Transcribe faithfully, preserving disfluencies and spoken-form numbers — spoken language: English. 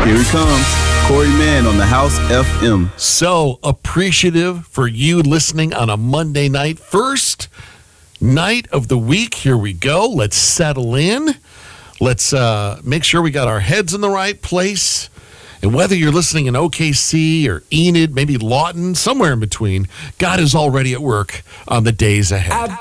Here he comes. Corey Mann on the House F M. So appreciative for you listening on a Monday night. First night of the week. Here we go. Let's settle in. Let's uh, make sure we got our heads in the right place. And whether you're listening in O K C or Enid, maybe Lawton, somewhere in between, God is already at work on the days ahead.